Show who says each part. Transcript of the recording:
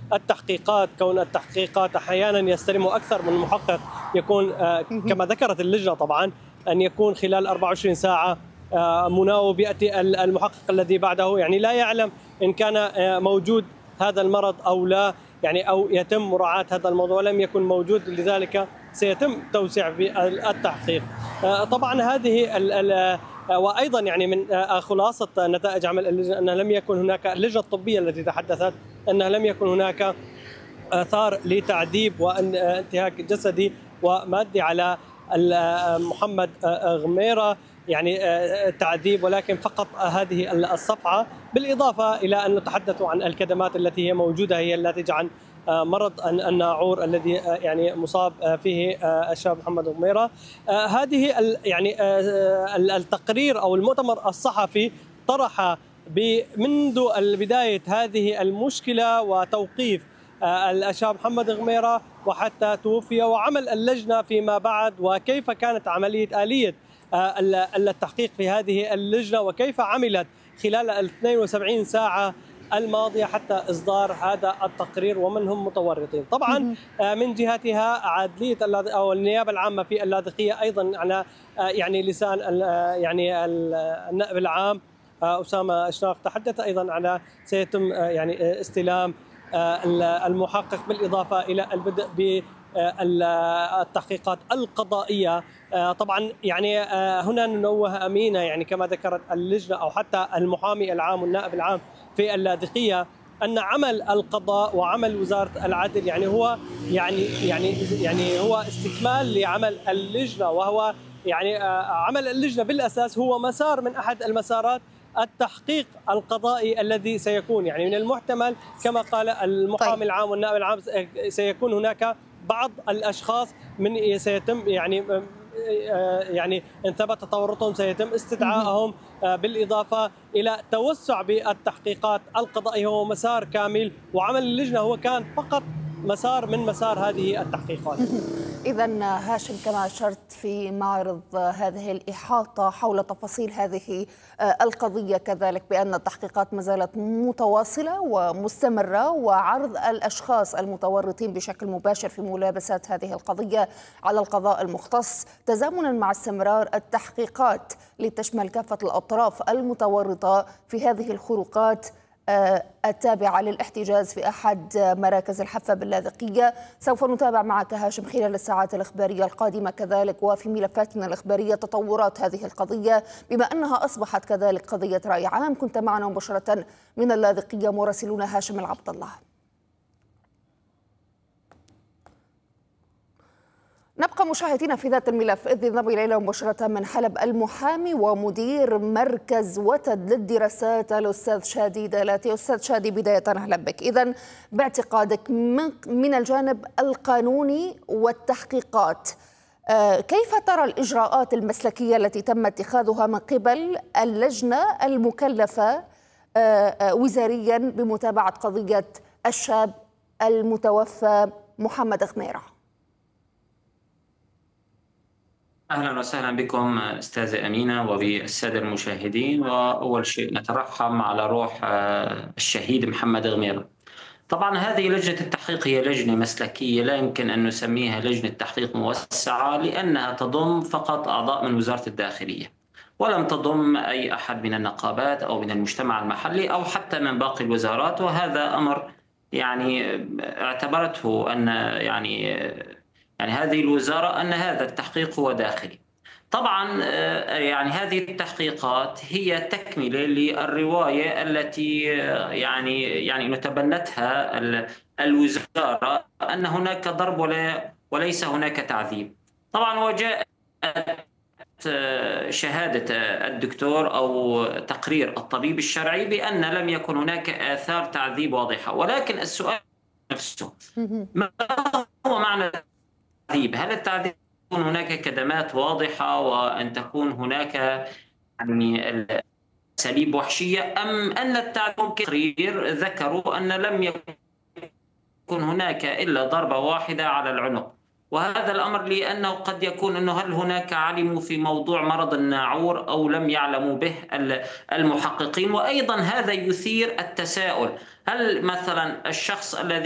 Speaker 1: التحقيقات، كون التحقيقات أحيانا يستلموا أكثر من محقق، يكون
Speaker 2: مهم.
Speaker 1: كما ذكرت اللجنة طبعا أن يكون خلال 24 ساعة مناوب، يأتي المحقق الذي بعده يعني لا يعلم إن كان موجود هذا المرض أو لا، يعني أو يتم مراعاة هذا الموضوع ولم يكن موجود، لذلك سيتم توسيع في التحقيق. طبعا هذه وايضا يعني من خلاصه نتائج عمل اللجنه ان لم يكن هناك، اللجنه الطبيه التي تحدثت ان لم يكن هناك آثار لتعذيب وانتهاك جسدي ومادي على محمد غميرة، يعني تعذيب، ولكن فقط هذه الصفعة، بالإضافة إلى أن نتحدث عن الكدمات التي هي موجودة، هي الناتجة عن مرض الناعور الذي يعني مصاب فيه الشاب محمد غميرة. هذه يعني التقرير أو المؤتمر الصحفي طرح منذ بداية هذه المشكلة وتوقيف الشاب محمد غميرة وحتى توفي، وعمل اللجنة فيما بعد، وكيف كانت آلية التحقيق في هذه اللجنة، وكيف عملت خلال 72 ساعة الماضية حتى إصدار هذا التقرير، ومن هم متورطين. طبعا من جهتها عدلية أو النيابة العامة في اللاذقية أيضا على يعني لسان يعني النائب العام أسامة أشراف تحدث أيضا على سيتم يعني استلام المحقق، بالإضافة إلى البدء بالتحقيقات القضائية. طبعا يعني هنا ننوه أمينة، يعني كما ذكرت اللجنة أو حتى المحامي العام والنائب العام في اللاذقية، أن عمل القضاء وعمل وزارة العدل يعني هو يعني هو استكمال لعمل اللجنة، وهو يعني عمل اللجنة بالأساس هو مسار من أحد المسارات التحقيق القضائي الذي سيكون، يعني من المحتمل كما قال المحامي العام والنائب العام سيكون هناك بعض الأشخاص من سيتم يعني إن ثبت تورطهم سيتم استدعائهم، بالإضافة إلى توسع بالتحقيقات القضائية. هو مسار كامل، وعمل اللجنة هو كان فقط مسار من مسار هذه التحقيقات.
Speaker 2: إذن هاشم، كما أشرت في معرض هذه الإحاطة حول تفاصيل هذه القضية كذلك بأن التحقيقات ما زالت متواصلة ومستمرة، وعرض الأشخاص المتورطين بشكل مباشر في ملابسات هذه القضية على القضاء المختص، تزامنا مع استمرار التحقيقات لتشمل كافة الأطراف المتورطة في هذه الخروقات التابعة للاحتجاز في أحد مراكز الحفة باللاذقية. سوف نتابع معك هاشم خلال الساعات الإخبارية القادمة كذلك، وفي ملفاتنا الإخبارية تطورات هذه القضية، بما أنها أصبحت كذلك قضية رأي عام. كنت معنا مباشرة من اللاذقية مراسلنا هاشم العبد الله. نبقى مشاهدين في ذات الملف، إذ ينضم إلينا مباشرة من حلب المحامي ومدير مركز وتد للدراسات الأستاذ شادي دالاتي. أستاذ شادي، بداية أهلا بك. إذن باعتقادك من الجانب القانوني والتحقيقات، كيف ترى الإجراءات المسلكية التي تم اتخاذها من قبل اللجنة المكلفة وزاريا بمتابعة قضية الشاب المتوفى محمد غميرة؟
Speaker 3: أهلا وسهلا بكم أستاذة أمينة وبالسادة المشاهدين. وأول شيء نترحم على روح الشهيد محمد غميرة. طبعا هذه لجنة التحقيق هي لجنة مسلكية، لا يمكن أن نسميها لجنة تحقيق موسعة، لأنها تضم فقط أعضاء من وزارة الداخلية، ولم تضم أي أحد من النقابات أو من المجتمع المحلي أو حتى من باقي الوزارات. وهذا أمر يعني اعتبرته أن يعني هذه الوزارة أن هذا التحقيق هو داخلي. طبعا يعني هذه التحقيقات هي تكملة للرواية التي يعني نتبنتها الوزارة أن هناك ضرب وليس هناك تعذيب. طبعا وجاءت شهادة الدكتور أو تقرير الطبيب الشرعي بأن لم يكن هناك آثار تعذيب واضحة، ولكن السؤال نفسه، ما هو معنى التعذيب؟ هل التعذيب يكون هناك كدمات واضحة وأن تكون هناك يعني أساليب وحشية، أم أن التعذيب ممكن تقرير ذكروا أن لم يكن هناك إلا ضربة واحدة على العنق؟ وهذا الأمر لأنه قد يكون أنه هل هناك علموا في موضوع مرض الناعور أو لم يعلموا به المحققين. وأيضا هذا يثير التساؤل، هل مثلا الشخص الذي